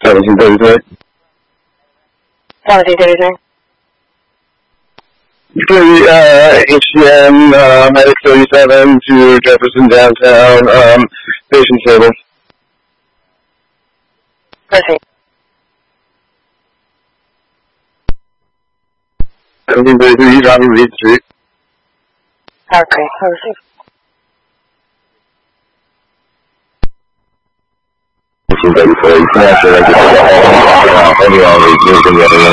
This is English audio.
1733. 1733. HCM, Medic 37 to Jefferson downtown, patient stable. Proceed. 1733, Robert Reed Street. Okay, proceed. 1734, you can actually like